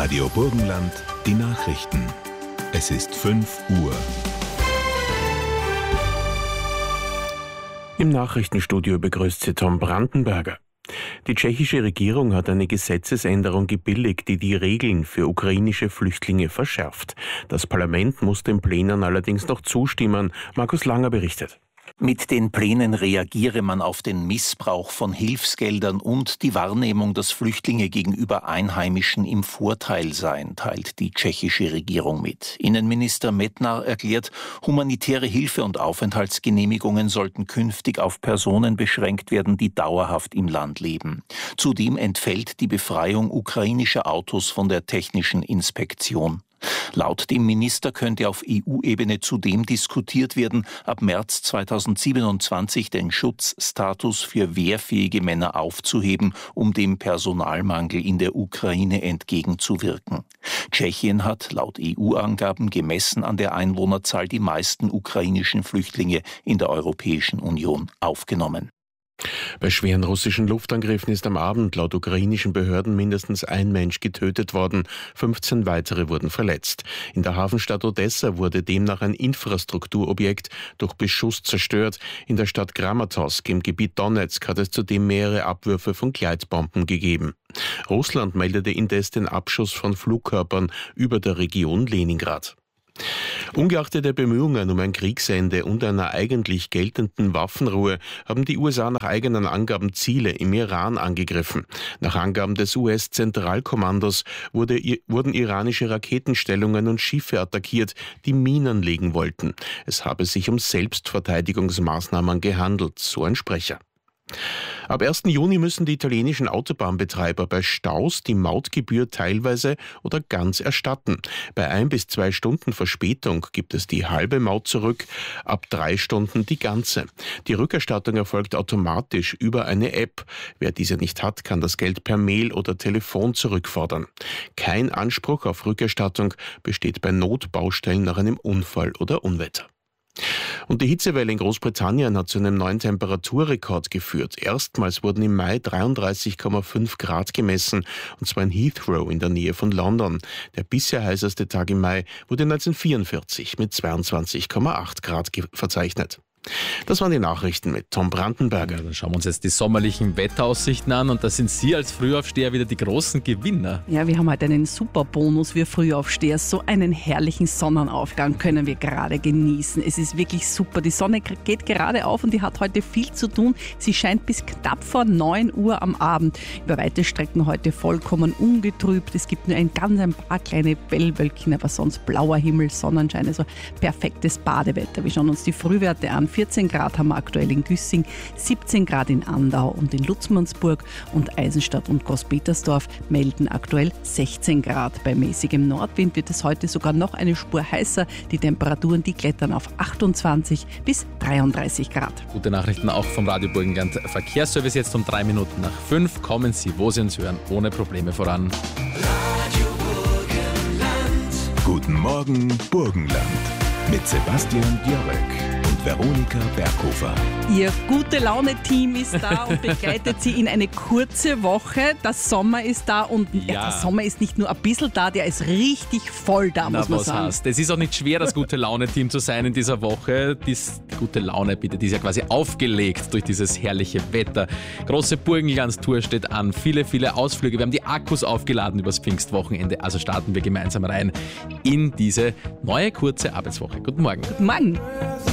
Radio Burgenland, die Nachrichten. Es ist 5 Uhr. Im Nachrichtenstudio begrüßt Sie Tom Brandenberger. Die tschechische Regierung hat eine Gesetzesänderung gebilligt, die die Regeln für ukrainische Flüchtlinge verschärft. Das Parlament muss den Plänen allerdings noch zustimmen. Markus Langer berichtet. Mit den Plänen reagiere man auf den Missbrauch von Hilfsgeldern und die Wahrnehmung, dass Flüchtlinge gegenüber Einheimischen im Vorteil seien, teilt die tschechische Regierung mit. Innenminister Metnar erklärt, humanitäre Hilfe und Aufenthaltsgenehmigungen sollten künftig auf Personen beschränkt werden, die dauerhaft im Land leben. Zudem entfällt die Befreiung ukrainischer Autos von der technischen Inspektion. Laut dem Minister könnte auf EU-Ebene zudem diskutiert werden, ab März 2027 den Schutzstatus für wehrfähige Männer aufzuheben, um dem Personalmangel in der Ukraine entgegenzuwirken. Tschechien hat laut EU-Angaben gemessen an der Einwohnerzahl die meisten ukrainischen Flüchtlinge in der Europäischen Union aufgenommen. Bei schweren russischen Luftangriffen ist am Abend laut ukrainischen Behörden mindestens ein Mensch getötet worden, 15 weitere wurden verletzt. In der Hafenstadt Odessa wurde demnach ein Infrastrukturobjekt durch Beschuss zerstört. In der Stadt Kramatorsk im Gebiet Donetsk hat es zudem mehrere Abwürfe von Gleitbomben gegeben. Russland meldete indes den Abschuss von Flugkörpern über der Region Leningrad. Ungeachtet der Bemühungen um ein Kriegsende und einer eigentlich geltenden Waffenruhe haben die USA nach eigenen Angaben Ziele im Iran angegriffen. Nach Angaben des US-Zentralkommandos wurden iranische Raketenstellungen und Schiffe attackiert, die Minen legen wollten. Es habe sich um Selbstverteidigungsmaßnahmen gehandelt, so ein Sprecher. Ab 1. Juni müssen die italienischen Autobahnbetreiber bei Staus die Mautgebühr teilweise oder ganz erstatten. Bei 1 bis 2 Stunden Verspätung gibt es die halbe Maut zurück, ab 3 Stunden die ganze. Die Rückerstattung erfolgt automatisch über eine App. Wer diese nicht hat, kann das Geld per Mail oder Telefon zurückfordern. Kein Anspruch auf Rückerstattung besteht bei Notbaustellen nach einem Unfall oder Unwetter. Und die Hitzewelle in Großbritannien hat zu einem neuen Temperaturrekord geführt. Erstmals wurden im Mai 33,5 Grad gemessen, und zwar in Heathrow in der Nähe von London. Der bisher heißeste Tag im Mai wurde 1944 mit 22,8 Grad verzeichnet. Das waren die Nachrichten mit Tom Brandenberger. Ja, dann schauen wir uns jetzt die sommerlichen Wetteraussichten an, und da sind Sie als Frühaufsteher wieder die großen Gewinner. Ja, wir haben heute einen super Bonus, wir Frühaufsteher. So einen herrlichen Sonnenaufgang können wir gerade genießen. Es ist wirklich super. Die Sonne geht gerade auf und die hat heute viel zu tun. Sie scheint bis knapp vor 9 Uhr am Abend. Über weite Strecken heute vollkommen ungetrübt. Es gibt nur ein paar kleine Wellwölkchen, aber sonst blauer Himmel, Sonnenschein, also perfektes Badewetter. Wir schauen uns die Frühwerte an. 14 Grad haben wir aktuell in Güssing, 17 Grad in Andau und in Lutzmannsburg, und Eisenstadt und Großpetersdorf melden aktuell 16 Grad. Bei mäßigem Nordwind wird es heute sogar noch eine Spur heißer. Die Temperaturen, die klettern auf 28 bis 33 Grad. Gute Nachrichten auch vom Radio Burgenland Verkehrsservice. Jetzt um 3 Minuten nach 5 kommen Sie, wo Sie uns hören, ohne Probleme voran. Radio Burgenland. Guten Morgen, Burgenland. Mit Sebastian Björk und Veronika Berghofer. Ihr Gute-Laune-Team ist da und begleitet Sie in eine kurze Woche. Der Sommer ist da, und der Sommer ist nicht nur ein bisschen da, der ist richtig voll da, muss man sagen. Es ist auch nicht schwer, das Gute-Laune-Team zu sein in dieser Woche. Die gute Laune, bitte, die ist ja quasi aufgelegt durch dieses herrliche Wetter. Große Burgenlandstour steht an, viele, viele Ausflüge. Wir haben die Akkus aufgeladen übers Pfingstwochenende, also starten wir gemeinsam rein in diese neue kurze Arbeitswoche. Guten Morgen. Guten Morgen.